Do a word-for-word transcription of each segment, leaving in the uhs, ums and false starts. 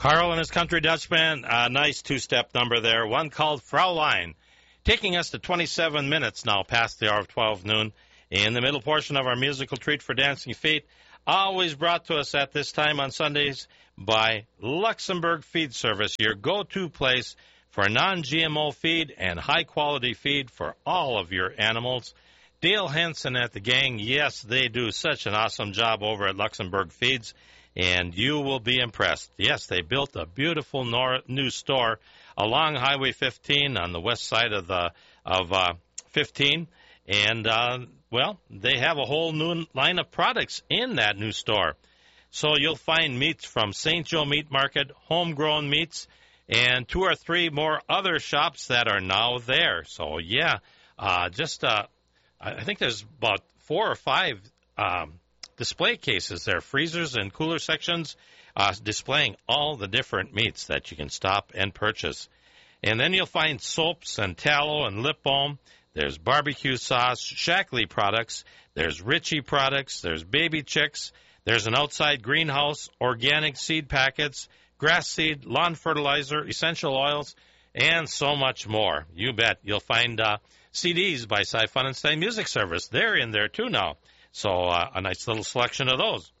Carl and his Country Dutchman, a nice two-step number there, one called Fraulein, taking us to twenty-seven minutes now past the hour of twelve noon in the middle portion of our musical treat for Dancing Feet, always brought to us at this time on Sundays by Luxembourg Feed Service, your go-to place for non-G M O feed and high-quality feed for all of your animals. Dale Henson at the gang, yes, they do such an awesome job over at Luxembourg Feeds, and you will be impressed. Yes, they built a beautiful nor- new store along Highway fifteen on the west side of the of uh, fifteen, and uh, well, they have a whole new line of products in that new store. So you'll find meats from Saint Joe Meat Market, homegrown meats, and two or three more other shops that are now there. So yeah, uh, just uh, I think there's about four or five um, display cases there, freezers and cooler sections, uh, displaying all the different meats that you can stop and purchase. And then you'll find soaps and tallow and lip balm. There's barbecue sauce, Shackley products. There's Ritchie products. There's baby chicks. There's an outside greenhouse, organic seed packets, grass seed, lawn fertilizer, essential oils, and so much more. You bet. You'll find uh, C Ds by Cy Funenstein Music Service. They're in there too now. So uh, a nice little selection of those.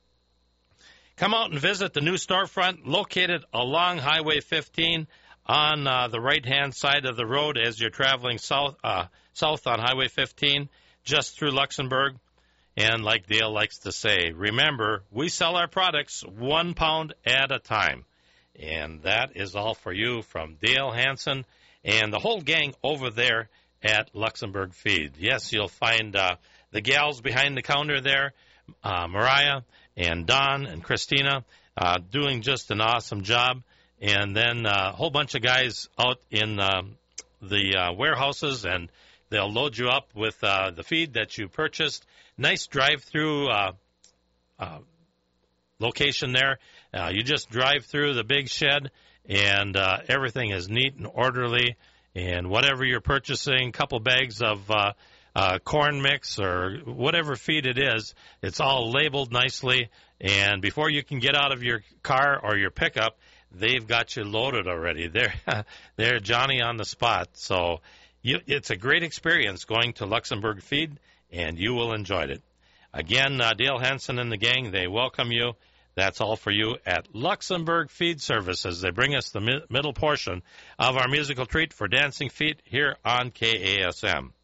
Come out and visit the new storefront located along Highway fifteen on uh, the right-hand side of the road as you're traveling south uh, south on Highway fifteen, just through Luxembourg. And like Dale likes to say, remember, we sell our products one pound at a time. And that is all for you from Dale Hansen and the whole gang over there at Luxembourg Feed. Yes, you'll find uh, the gals behind the counter there, uh, Mariah and Don and Christina, uh, doing just an awesome job. And then uh, a whole bunch of guys out in uh, the uh, warehouses, and they'll load you up with uh, the feed that you purchased. Nice drive-through uh, uh, location there. Uh, you just drive through the big shed, and uh, everything is neat and orderly. And whatever you're purchasing, a couple bags of uh, uh, corn mix or whatever feed it is, it's all labeled nicely. And before you can get out of your car or your pickup, they've got you loaded already. They're, they're Johnny on the spot. So you, it's a great experience going to Luxembourg Feed, and you will enjoy it. Again, uh, Dale Hansen and the gang, they welcome you. That's all for you at Luxembourg Feed Services. They bring us the mi- middle portion of our musical treat for Dancing Feet here on K A S M.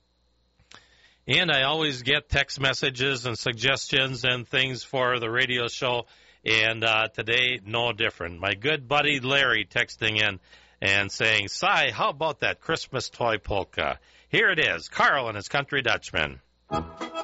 And I always get text messages and suggestions and things for the radio show, and uh, today, no different. My good buddy Larry texting in and saying, Cy, how about that Christmas toy polka? Here it is, Carl and his Country Dutchman.